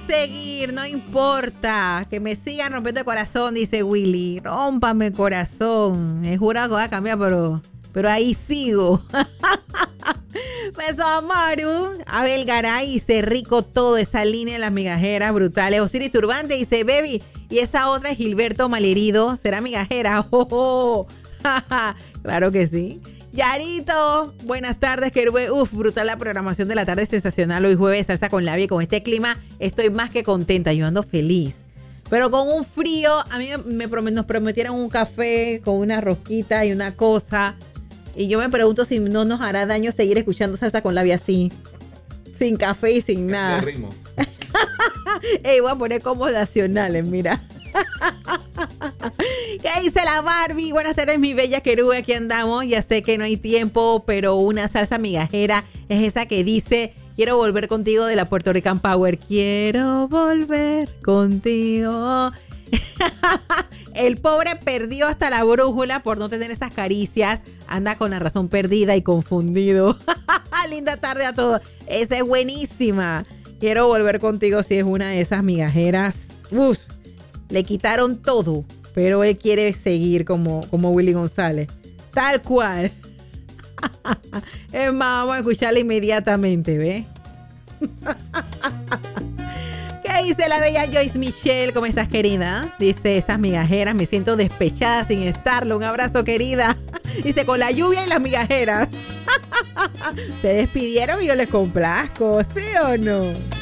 seguir, no importa. Que me sigan rompiendo el corazón, dice Willy. Rómpame el corazón. He jurado que voy a cambiar, pero ahí sigo. Beso a Maru. Abel Garay dice rico todo, esa línea de las migajeras brutales. Osiris Turbante dice baby. Y esa otra es Gilberto Malherido. ¿Será migajera? Oh, oh. Claro que sí. Yarito, buenas tardes, Kerube. Uf, brutal la programación de la tarde, sensacional. Hoy jueves, salsa con labia y con este clima estoy más que contenta. Yo ando feliz. Pero con un frío, a mí nos prometieron un café con una rosquita y una cosa. Y yo me pregunto si no nos hará daño seguir escuchando salsa con labia así. Sin café y sin nada. Ey, voy a poner combos nacionales, mira. ¿Qué dice la Barbie? Buenas tardes, mi bella querube, aquí andamos. Ya sé que no hay tiempo, pero una salsa migajera es esa que dice: quiero volver contigo, de la Puerto Rican Power. Quiero volver contigo. El pobre perdió hasta la brújula por no tener esas caricias. Anda con la razón perdida y confundido. Linda tarde a todos. Esa es buenísima. Quiero volver contigo, si es una de esas migajeras. Uf. Le quitaron todo, pero él quiere seguir como Willy González. Tal cual. Es más, vamos a escucharla inmediatamente, ¿ve? ¿Qué dice la bella Joyce Michelle? ¿Cómo estás, querida? Dice, esas migajeras, me siento despechada sin estarlo. Un abrazo, querida. Dice, con la lluvia y las migajeras. Se despidieron y yo les complazco, ¿sí o no?